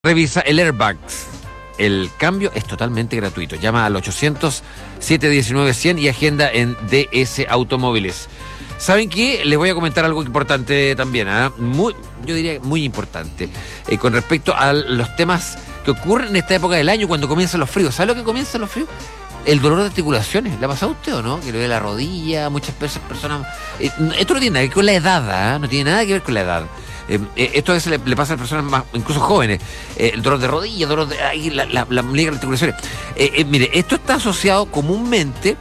Revisa el Airbags. El cambio es totalmente gratuito. Llama al 800-719-100 y agenda en DS Automóviles. ¿Saben qué? Les voy a comentar algo importante también, yo diría muy importante, con respecto a los temas que ocurren en esta época del año cuando comienzan los fríos. ¿Sabe lo que comienzan los fríos? El dolor de articulaciones. ¿Le ha pasado a usted o no? Que le duele la rodilla, muchas personas... esto no tiene nada que ver con la edad, no tiene nada que ver con la edad. Esto a veces le pasa a personas más, incluso jóvenes. El dolor de rodilla, dolor de la liga de articulaciones. Mire, esto está asociado comúnmente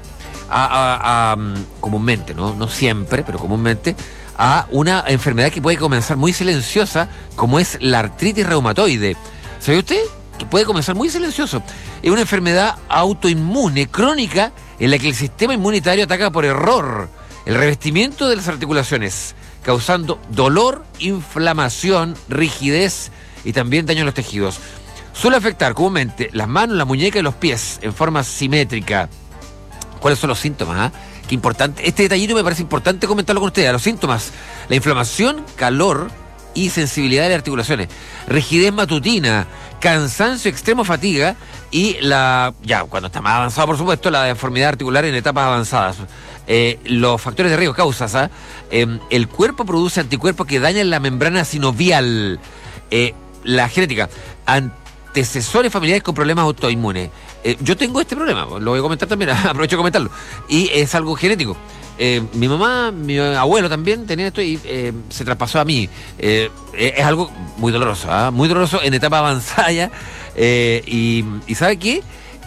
comúnmente, no siempre, pero comúnmente, a una enfermedad que puede comenzar muy silenciosa, como es la artritis reumatoide. ¿Sabe usted? Que puede comenzar muy silencioso. Es una enfermedad autoinmune, crónica, en la que el sistema inmunitario ataca por error el revestimiento de las articulaciones, causando dolor, inflamación, rigidez y también daño a los tejidos. Suele afectar comúnmente las manos, la muñeca y los pies en forma simétrica. ¿Cuáles son los síntomas? Qué importante. Este detallito me parece importante comentarlo con ustedes. Los síntomas: la inflamación, calor y sensibilidad de las articulaciones, rigidez matutina, cansancio extremo, fatiga y cuando está más avanzado, por supuesto, la deformidad articular en etapas avanzadas. Los factores de riesgo, causas, el cuerpo produce anticuerpos que dañan la membrana sinovial, la genética, antecesores familiares con problemas autoinmunes. Yo tengo este problema, lo voy a comentar también, aprovecho de comentarlo, y es algo genético. Mi mamá, mi abuelo también tenía esto y se traspasó a mí. Es algo muy doloroso, muy doloroso en etapa avanzada ya. Y ¿sabe qué?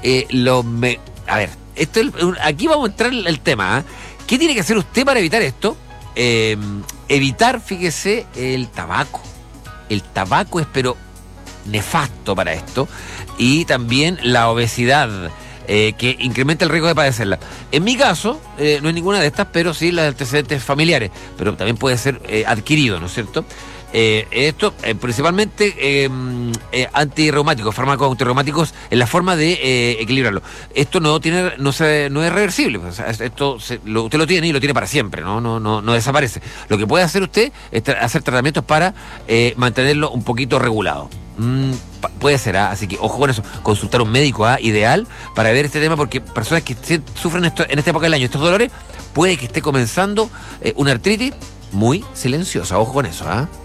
A ver, aquí vamos a entrar el tema. ¿Qué tiene que hacer usted para evitar esto? Evitar, fíjese, el tabaco. El tabaco es pero nefasto para esto. Y también la obesidad, que incrementa el riesgo de padecerla. En mi caso, no es ninguna de estas, pero sí las antecedentes familiares. Pero también puede ser adquirido, ¿no es cierto? Esto, principalmente antirreumáticos, fármacos antirreumáticos, en la forma de equilibrarlo. Esto no es reversible. O sea, esto usted lo tiene y lo tiene para siempre, no desaparece. Lo que puede hacer usted es hacer tratamientos para mantenerlo un poquito regulado. Puede ser, así que ojo con eso. Consultar a un médico, ideal, para ver este tema, porque personas que sufren esto en esta época del año, estos dolores, puede que esté comenzando una artritis muy silenciosa. Ojo con eso,